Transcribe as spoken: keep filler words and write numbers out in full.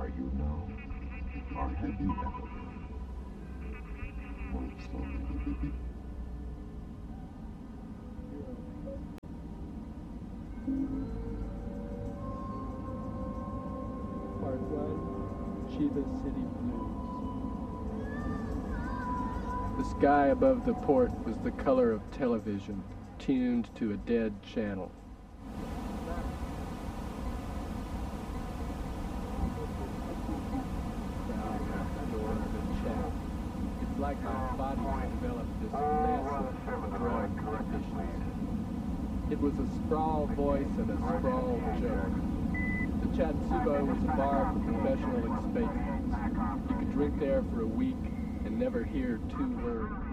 are you now? Or have you ever been? Move slowly. Part one, Chiba City Blues. The sky above the port was the color of television, tuned to a dead channel. It's like my body had developed this massive drug deficiency. It was a sprawl voice and a sprawl joke. The Chatsubo was a bar for professional expatriates. You could drink there for a week and never hear two words.